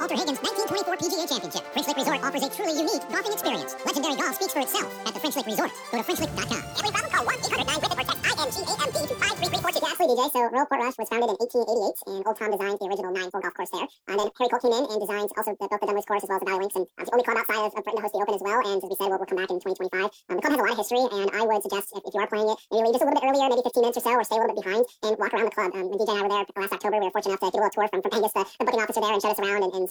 Walter Higgins 1924 PGA Championship. French Lick Resort offers a truly unique golfing experience. Legendary golf speaks for itself at the French Lick Resort. Go to FrenchLick.com. Every problem, call 1-800-9-GRIFFIT or text INGAMP to 53342. Yeah, actually, DJ, so Royal Port Rush was founded in 1888, and Old Tom designed the original 9-hole golf course there. And then Harry Colt came in and designed also built the Dunwich course as well as the Valley Links, and the only club outside of Britain to host the Open as well. And as we said, we'll come back in 2025. The club has a lot of history, and I would suggest if you are playing it, maybe leave just a little bit earlier, maybe 15 minutes or so, or stay a little bit behind and walk around the club. When DJ and I were there last October, we were fortunate enough to get a little tour from Angus, the booking officer there, and showed us around and